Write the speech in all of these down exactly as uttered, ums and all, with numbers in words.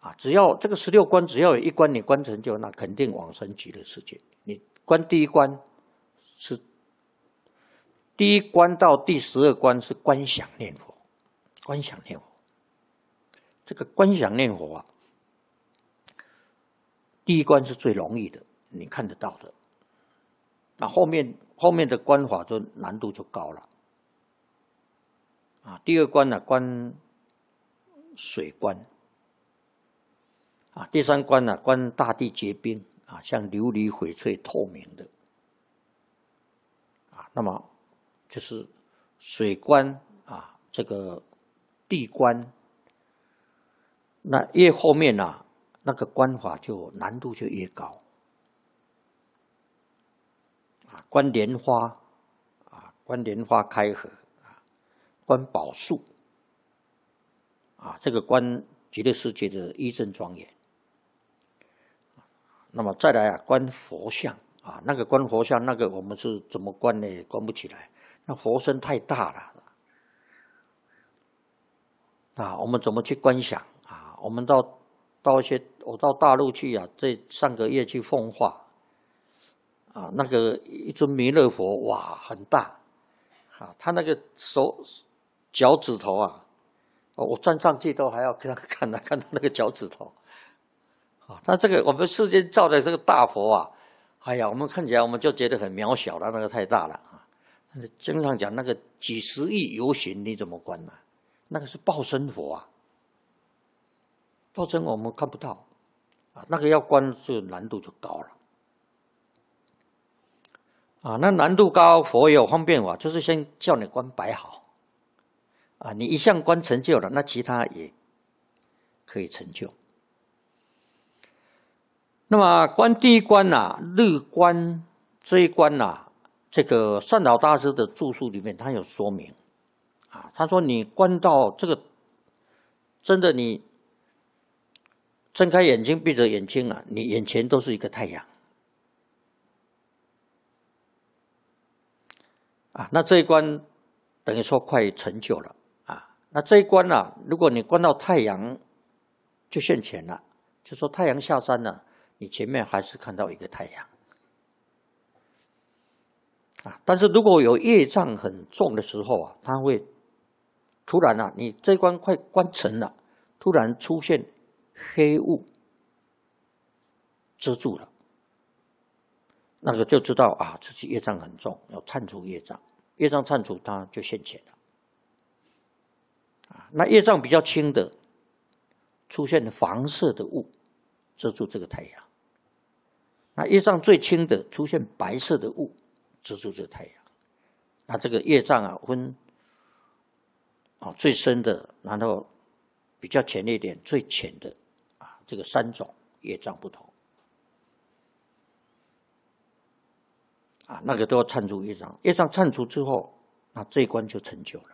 啊，只要这个十六关，只要有一关你观成就，那肯定往生极乐世界。你观第一关是第一关到第十二关是观想念佛，观想念佛。这个观想念佛啊，第一关是最容易的，你看得到的。那后面后面的观法就难度就高了。啊，第二关呢、啊，观水观。啊，第三关呢、啊，观大地结冰啊，像琉璃翡翠透明的。啊，那么就是水观啊，这个地观，那越后面啊，那个观法就难度就越高。啊，观莲花，啊，观莲花开合，啊，观宝树，啊，这个观极乐世界的一正庄严。那么再来啊，观佛像啊，那个观佛像，那个我们是怎么观呢？观不起来，那佛身太大了啊！我们怎么去观想啊？我们到到一些，我到大陆去啊，这上个月去奉化啊，那个一尊弥勒佛，哇，很大啊，他那个手脚趾头啊，我站上去都还要看看他看到那个脚趾头。啊，那这个我们世间造的这个大佛啊，哎呀，我们看起来我们就觉得很渺小了，那个太大了啊。经常讲那个几十亿游行，你怎么观呢、啊？那个是报身佛啊，报身我们看不到啊，那个要观就难度就高了。啊，那难度高，佛也有方便法，就是先叫你观摆好啊，你一项观成就了，那其他也可以成就。那么观第一关呐、啊，日观这一关呐、啊，这个善导大师的著述里面他有说明啊，他说你观到这个真的你睁开眼睛闭着眼睛啊，你眼前都是一个太阳啊，那这一关等于说快成就了啊。那这一关啊，如果你观到太阳就现前了，就说太阳下山了。你前面还是看到一个太阳啊，但是如果有业障很重的时候啊，它会突然啊，你这一关快关成了，突然出现黑雾遮住了，那个就知道啊，自己业障很重，要忏除业障，业障忏除它就现前了啊。那业障比较轻的，出现黄色的雾遮住这个太阳。那业障最轻的出现白色的雾遮住这个太阳，那这个业障啊分啊最深的，然后比较浅一点，最浅的啊，这个三种业障不同啊，那个都要忏除业障，业障忏除之后，那这一关就成就了。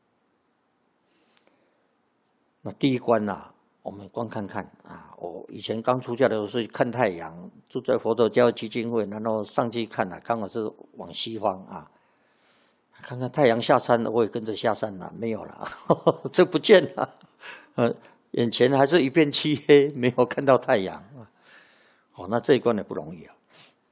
那第一关啊，我们光看看啊，我以前刚出家的时候是看太阳，住在佛陀教基金会，然后上去看啊，刚好是往西方啊，看看太阳下山了，我也跟着下山了，没有了，呵呵这不见了，呃，眼前还是一片漆黑，没有看到太阳啊。哦，那这一关也不容易啊。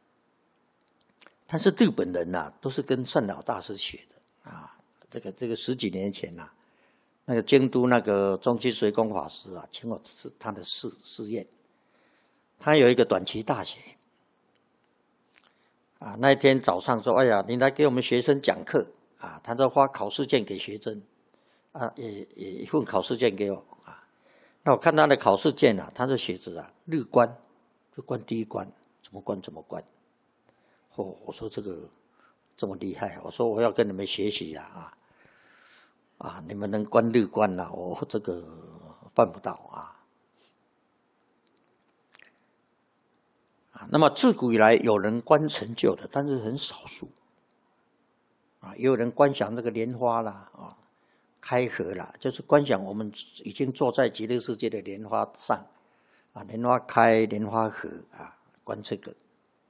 但是日本人呐、啊，都是跟善导大师学的啊，这个这个十几年前呐、啊。那个京都那个中期随公法师啊，请我是他的试试验，他有一个短期大学啊，那一天早上说：“哎呀，你来给我们学生讲课啊！”他都发考试卷给学生啊，也也一份考试卷给我啊。那我看他的考试卷啊，他的写着啊，日观就观第一关，怎么观怎么观。哦，我说这个这么厉害，我说我要跟你们学习呀啊！啊，你们能观日观啊，我这个办不到啊。啊，那么自古以来有人观成就的，但是很少数。啊，也有人观想这个莲花啦，啊，开合啦，就是观想我们已经坐在极乐世界的莲花上，啊，莲花开，莲花合啊，观这个。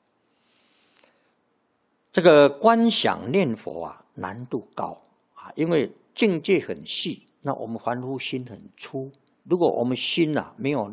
这个观想念佛啊，难度高啊，因为境界很细，那我们凡夫心很粗。如果我们心啊没有